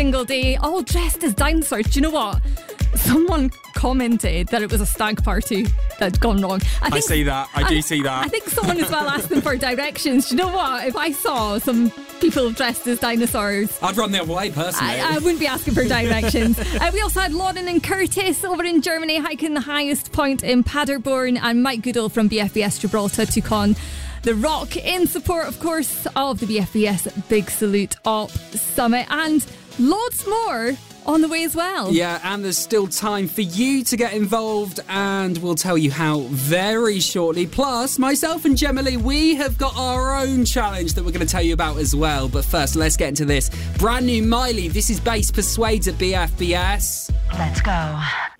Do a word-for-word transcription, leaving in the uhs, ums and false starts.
single day, all dressed as dinosaurs. Do you know what? Someone commented that it was a stag party that had gone wrong. I, think, I see that. I do I, see that. I think someone as well asked them for directions. Do you know what? If I saw some people dressed as dinosaurs, I'd run the other way, personally. I, I wouldn't be asking for directions. uh, we also had Lauren and Curtis over in Germany hiking the highest point in Paderborn, and Mike Goodall from B F B S Gibraltar took on The Rock in support, of course, of the B F B S Big Salute Op Summit, and loads more on the way as well. Yeah, and there's still time for you to get involved, and we'll tell you how very shortly. Plus, myself and Gemma Lee, we have got our own challenge that we're going to tell you about as well. But first, let's get into this. Brand new Miley. This is Bass Persuades at B F B S. Let's go.